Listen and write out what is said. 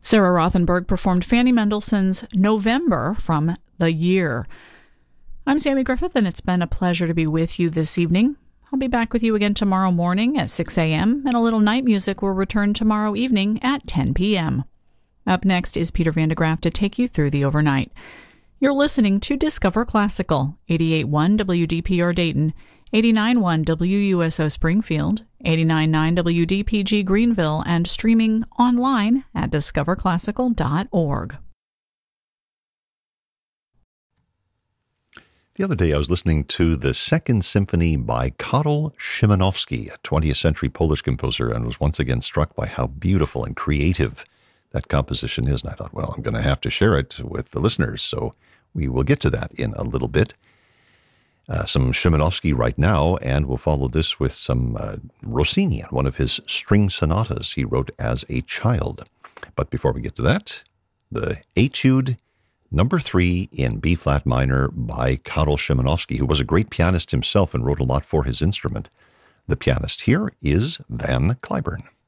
Sarah Rothenberg performed Fanny Mendelssohn's November from The Year. I'm Sammy Griffith, and it's been a pleasure to be with you this evening. I'll be back with you again tomorrow morning at 6 a.m., and a little night music will return tomorrow evening at 10 p.m. Up next is Peter Van de Graaff to take you through the overnight. You're listening to Discover Classical, 88.1 WDPR Dayton, 89.1 WUSO Springfield, 89.9 WDPG Greenville, and streaming online at discoverclassical.org. The other day I was listening to the Second Symphony by Karol Szymanowski, a 20th century Polish composer, and was once again struck by how beautiful and creative that composition is. And I thought, well, I'm going to have to share it with the listeners, so we will get to that in a little bit. Some Szymanowski right now, and we'll follow this with some Rossini, one of his string sonatas he wrote as a child. But before we get to that, the Etude Number 3 in B-flat minor by Karol Szymanowski, who was a great pianist himself and wrote a lot for his instrument. The pianist here is Van Cliburn.